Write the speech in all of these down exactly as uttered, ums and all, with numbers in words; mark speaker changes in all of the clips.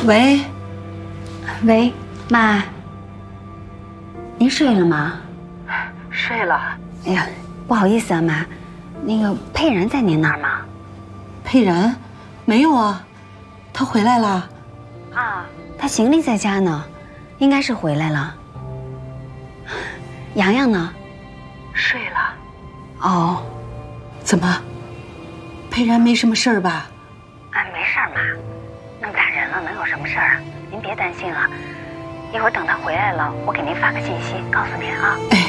Speaker 1: 喂，
Speaker 2: 喂，妈，您睡了吗？
Speaker 1: 睡了。
Speaker 2: 哎呀，不好意思啊，妈，那个佩然在您那儿吗？
Speaker 1: 佩然，没有啊，他回来了。
Speaker 2: 啊，他行李在家呢，应该是回来了。洋洋呢？
Speaker 1: 睡了。
Speaker 2: 哦，
Speaker 1: 怎么？佩然没什么事儿吧？
Speaker 2: 啊，没事儿，妈，那么大人了，能有什么事儿啊？您别担心了，一会儿等他回来了，我给您发个信息，告诉您啊。
Speaker 1: 哎。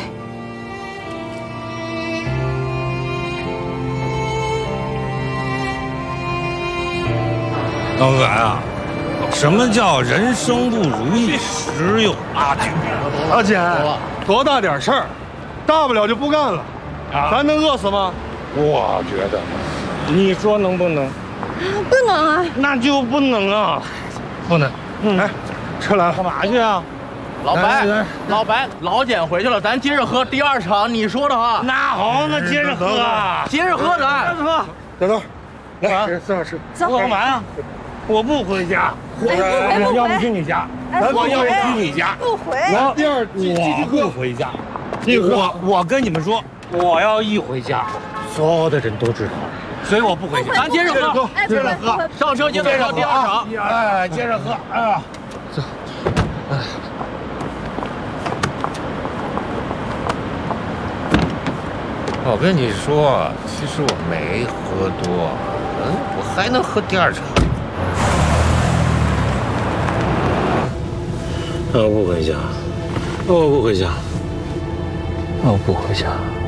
Speaker 3: 老板啊，什么叫人生不如意十有八九？
Speaker 4: 阿姐，多大点事儿，大不了就不干了，啊，咱能饿死吗？
Speaker 3: 我觉得，你说能不能？
Speaker 5: 不能啊，
Speaker 3: 那就不能啊，
Speaker 4: 不能。嗯，哎，车来了，
Speaker 3: 干嘛去啊？
Speaker 6: 老白，老白，老简回去了，咱接着喝第二场你说的哈。
Speaker 3: 那好，那接着喝啊，
Speaker 6: 接着喝咱。
Speaker 3: 喝。
Speaker 4: 小豆，来，四号吃。
Speaker 3: 我干嘛呀？我不回家，
Speaker 5: 我
Speaker 3: 要不去你家，我要不去你家，
Speaker 5: 不回。
Speaker 3: 我第二，我不回家。我我跟你们说，我要一回家，所有的人都知道，所以我不回家。
Speaker 6: 咱接着喝，
Speaker 3: 接着喝，
Speaker 6: 上车接着喝第二场。
Speaker 3: 哎，接着喝，哎呀，走。哎。我跟你说，其实我没喝多，嗯，我还能喝第二场。我不回家，我不回家，我不回家。